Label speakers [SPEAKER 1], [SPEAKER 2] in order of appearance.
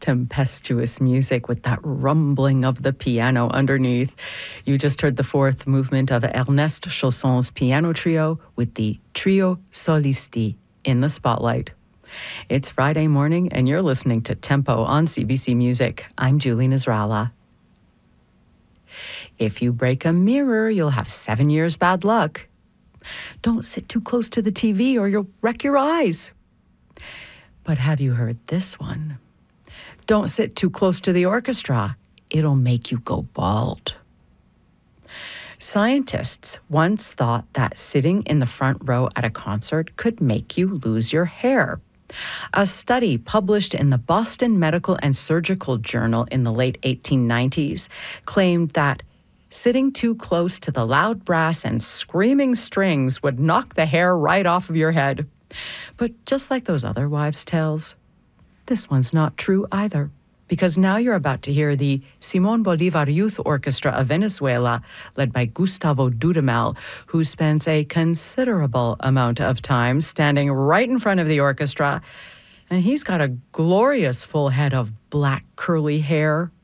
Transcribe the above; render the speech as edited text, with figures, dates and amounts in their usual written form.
[SPEAKER 1] tempestuous music with that rumbling of the piano underneath. You just heard the fourth movement of Ernest Chausson's piano trio with the Trio Solisti in the spotlight. It's Friday morning and you're listening to Tempo on CBC Music. I'm Julie Nasrallah. If you break a mirror, you'll have 7 years bad luck. Don't sit too close to the TV or you'll wreck your eyes. But have you heard this one? Don't sit too close to the orchestra. It'll make you go bald. Scientists once thought that sitting in the front row at a concert could make you lose your hair. A study published in the Boston Medical and Surgical Journal in the late 1890s claimed that sitting too close to the loud brass and screaming strings would knock the hair right off of your head. But just like those other wives' tales, this one's not true either, because now you're about to hear the Simón Bolívar Youth Orchestra of Venezuela, led by Gustavo Dudamel, who spends a considerable amount of time standing right in front of the orchestra, and he's got a glorious full head of black curly hair